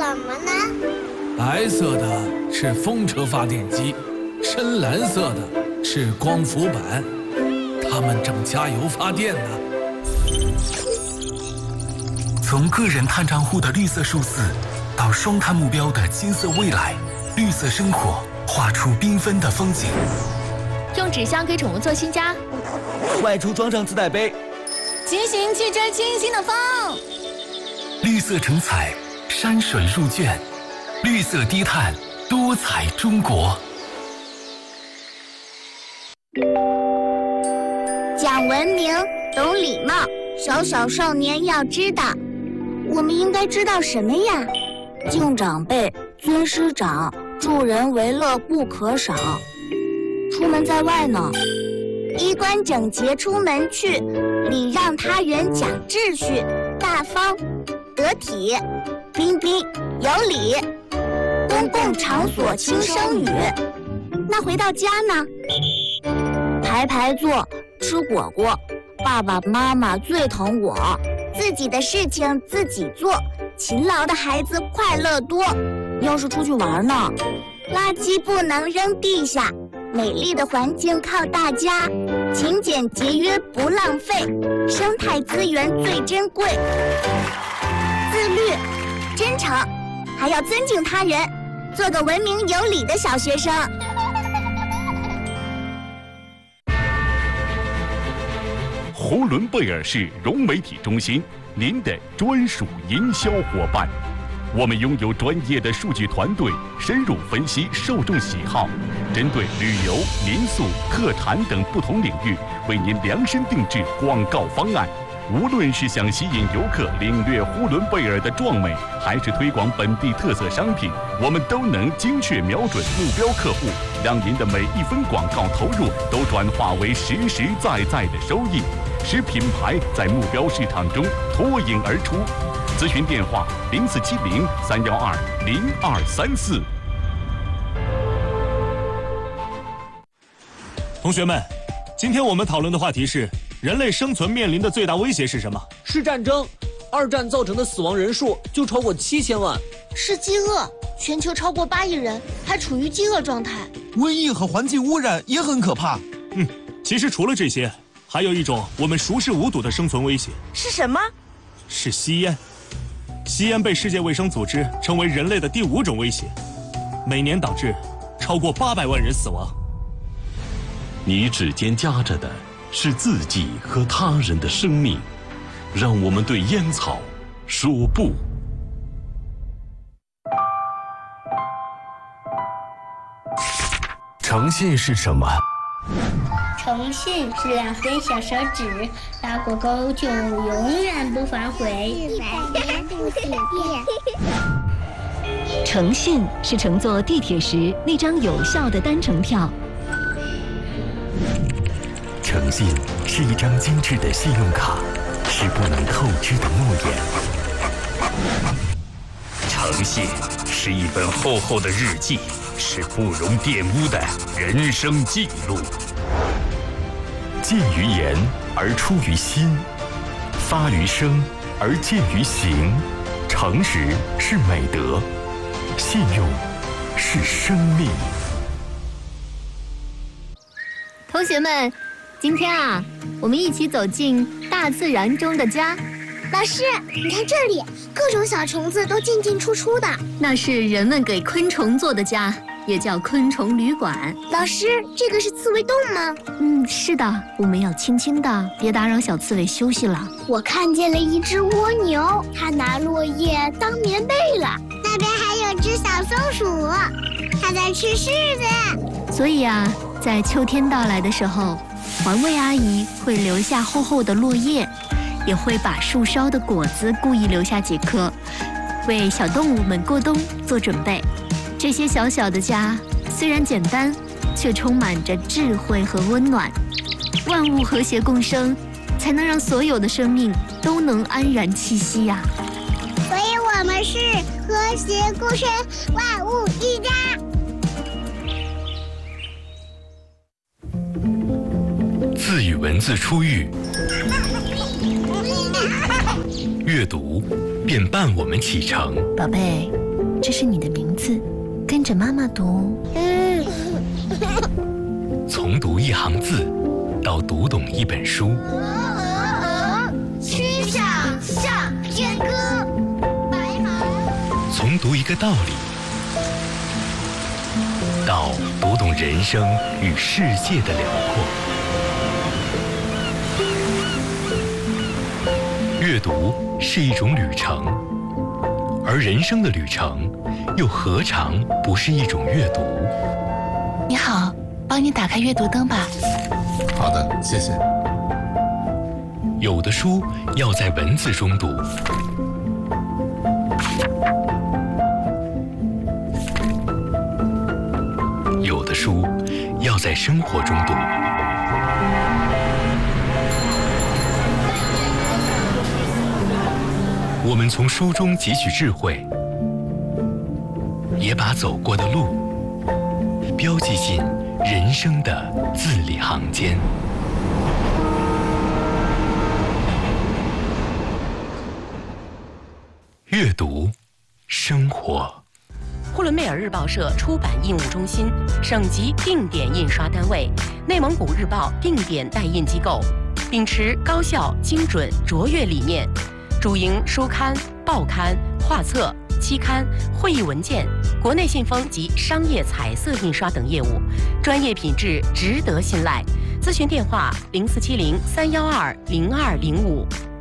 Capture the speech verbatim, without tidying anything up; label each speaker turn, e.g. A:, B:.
A: 么呢？
B: 白色的是风车发电机，深蓝色的是光伏板，它们正加油发电呢。
C: 从个人碳账户的绿色数字，到双碳目标的金色未来，绿色生活画出缤纷的风景。
D: 用纸箱给宠物做新家，
E: 外出装上自带杯，
F: 骑行汽车清新的风。
C: 绿色成彩，山水入卷，绿色低碳，多彩中国。
A: 讲文明，懂礼貌，小小少年要知道。我们应该知道什么呀？
G: 敬长辈，尊师长，助人为乐不可少。出门在外呢，
A: 衣冠整洁出门去，礼让他人讲秩序，大方得体，彬彬有礼。公共场所轻声语。那回到家呢？
G: 排排坐，吃火锅。爸爸妈妈最疼我。
A: 自己的事情自己做，勤劳的孩子快乐多。
G: 要是出去玩呢？
A: 垃圾不能扔地下，美丽的环境靠大家，勤俭节约不浪费，生态资源最珍贵。自律、真诚，还要尊敬他人，做个文明有礼的小学生。
H: 呼伦贝尔市融媒体中心，您的专属营销伙伴。我们拥有专业的数据团队，深入分析受众喜好，针对旅游、民宿、特产等不同领域，为您量身定制广告方案。无论是想吸引游客领略呼伦贝尔的壮美，还是推广本地特色商品，我们都能精确瞄准目标客户，让您的每一分广告投入都转化为实实在在的收益，使品牌在目标市场中脱颖而出。咨询电话零四七零三幺二零二三四。
I: 同学们，今天我们讨论的话题是：人类生存面临的最大威胁是什么？
J: 是战争。二战造成的死亡人数就超过七千万。
K: 是饥饿，全球超过八亿人还处于饥饿状态。
L: 瘟疫和环境污染也很可怕。
I: 嗯，其实除了这些，还有一种我们熟视无睹的生存威胁。
F: 是什么？
I: 是吸烟。吸烟被世界卫生组织称为人类的第五种威胁，每年导致超过八百万人死亡。
M: 你指尖夹着的是自己和他人的生命，让我们对烟草说不。
C: 诚信是什么？
N: 诚信是两根小手指拉过钩就永远不反悔。
O: 诚信是乘坐地铁时那张有效的单程票。
C: 诚信是一张精致的信用卡，是不能透支的诺言。
P: 诚信是一本厚厚的日记，是不容玷污的人生记录。
C: 进于言而出于心，发于声而见于行。诚实是美德，信用是生命。
D: 同学们，今天啊，我们一起走进大自然中的家。
A: 老师，你看这里，各种小虫子都进进出出的。
D: 那是人们给昆虫做的家，也叫昆虫旅馆。
A: 老师，这个是刺猬洞吗？
D: 嗯，是的，我们要轻轻的，别打扰小刺猬休息了。
A: 我看见了一只蜗牛，它拿落叶当棉被了。那边还有只小松鼠，它在吃柿子。
D: 所以啊，在秋天到来的时候，环卫阿姨会留下厚厚的落叶，也会把树梢的果子故意留下几颗，为小动物们过冬做准备。这些小小的家虽然简单，却充满着智慧和温暖。万物和谐共生，才能让所有的生命都能安然栖息呀、啊。
A: 所以我们是和谐共生，万物一家。
C: 字与文字初遇，阅读便伴我们启程。
G: 宝贝，
D: 这是你的名字，跟着妈妈读。
C: 从读一行字，到读懂一本书。
Q: 曲项向天歌，白马。
C: 从读一个道理，到读懂人生与世界的辽阔。阅读是一种旅程，而人生的旅程，又何尝不是一种阅读？
R: 你好，帮你打开阅读灯吧。
S: 好的，谢谢。
C: 有的书要在文字中读，有的书要在生活中读。我们从书中汲取智慧，也把走过的路标记进人生的字里行间。阅读，生活。
T: 呼伦贝尔日报社出版印务中心，省级定点印刷单位，内蒙古日报定点代印机构，秉持高效、精准、卓越理念。主营书刊、报刊、画册、期刊、会议文件、国内信封及商业彩色印刷等业务，专业品质值得信赖。咨询电话：零四七零三幺二零二零五。